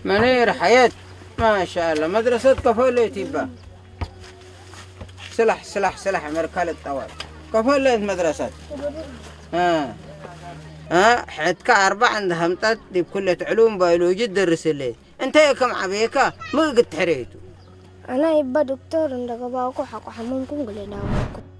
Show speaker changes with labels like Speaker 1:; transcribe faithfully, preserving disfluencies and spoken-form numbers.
Speaker 1: منير حياة ما شاء الله مدرسة كفوليتي با سلح سلح سلح مركال الطوال كفوليت مدرسة ها ها حدك أربع عندها متت دي بكلية علوم بيولوجي تدرس لي أنت يا كم عبيكا ما قد حريتو
Speaker 2: أنا يبقى دكتور عندك باكو حق حمون كون قلنا